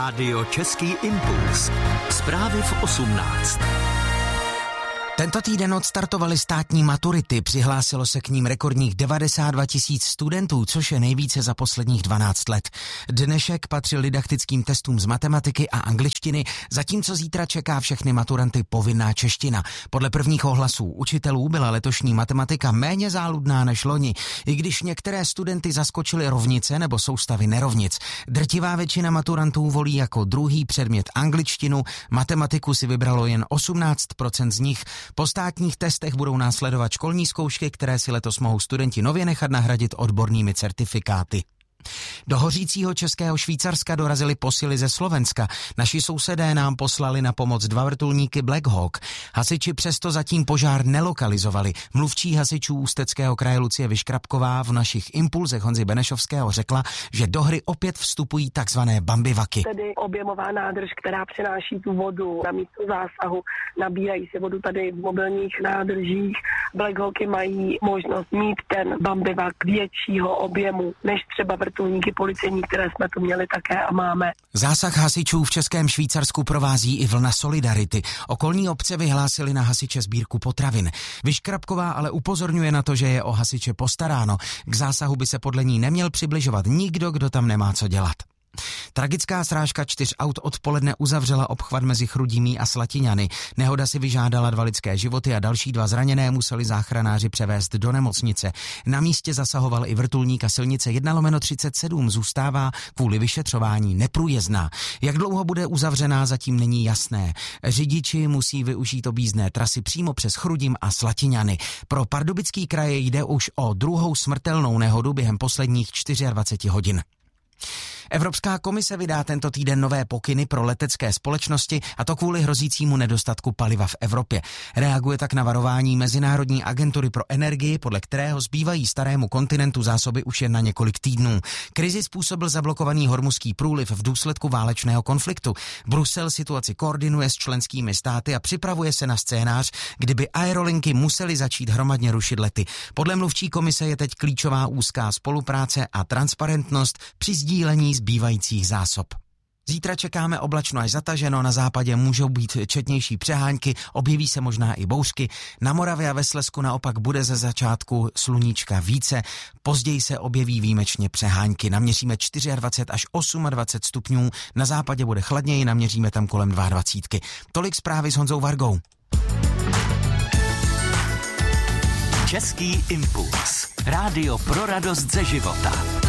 Rádio Český impuls. Zprávy v 18. Tento týden odstartovaly státní maturity, přihlásilo se k ním rekordních 92 000 studentů, což je nejvíce za posledních 12 let. Dnešek patřil didaktickým testům z matematiky a angličtiny, zatímco zítra čeká všechny maturanty povinná čeština. Podle prvních ohlasů učitelů byla letošní matematika méně záludná než loni, i když některé studenty zaskočily rovnice nebo soustavy nerovnic. Drtivá většina maturantů volí jako druhý předmět angličtinu, matematiku si vybralo jen 18% z nich. Po státních testech budou následovat školní zkoušky, které si letos mohou studenti nově nechat nahradit odbornými certifikáty. Do hořícího českého Švýcarska dorazily posily ze Slovenska. Naši sousedé nám poslali na pomoc 2 vrtulníky Black Hawk. Hasiči přesto zatím požár nelokalizovali. Mluvčí hasičů Ústeckého kraje Lucie Vyškrapková v našich impulzech Honzy Benešovského řekla, že do hry opět vstupují takzvané bambivaky. Tedy objemová nádrž, která přenáší tu vodu na místo zásahu, nabírají se vodu tady v mobilních nádržích. Black Hawky mají možnost mít ten bambivak většího objemu než třeba vrtulníky policejní, které jsme tu měli také a máme. Zásah hasičů v Českém Švýcarsku provází i vlna solidarity. Okolní obce vyhlásily na hasiče sbírku potravin. Vyškrapková ale upozorňuje na to, že je o hasiče postaráno. K zásahu by se podle ní neměl přibližovat nikdo, kdo tam nemá co dělat. Tragická srážka 4 aut odpoledne uzavřela obchvat mezi Chrudimí a Slatiňany. Nehoda si vyžádala 2 lidské životy a další 2 zraněné museli záchranáři převést do nemocnice. Na místě zasahoval i vrtulník a silnice 1/37 zůstává kvůli vyšetřování neprůjezdná. Jak dlouho bude uzavřená, zatím není jasné. Řidiči musí využít objízdné trasy přímo přes Chrudim a Slatiňany. Pro Pardubický kraj jde už o druhou smrtelnou nehodu během posledních 24 hodin. Evropská komise vydá tento týden nové pokyny pro letecké společnosti, a to kvůli hrozícímu nedostatku paliva v Evropě. Reaguje tak na varování Mezinárodní agentury pro energii, podle kterého zbývají starému kontinentu zásoby už jen na několik týdnů. Krizi způsobil zablokovaný Hormuzský průliv v důsledku válečného konfliktu. Brusel situaci koordinuje s členskými státy a připravuje se na scénář, kdyby aerolinky musely začít hromadně rušit lety. Podle mluvčí komise je teď klíčová úzká spolupráce a transparentnost při sdílení zbývajících zásob. Zítra čekáme oblačno až zataženo, na západě můžou být četnější přehánky, objeví se možná i bouřky. Na Moravě a ve Slezsku naopak bude ze začátku sluníčka více, později se objeví výjimečně přehánky. Naměříme 24 až 28 stupňů, na západě bude chladněji, naměříme tam kolem 22. Tolik zprávy s Honzou Vargou. Český impuls. Rádio pro radost ze života.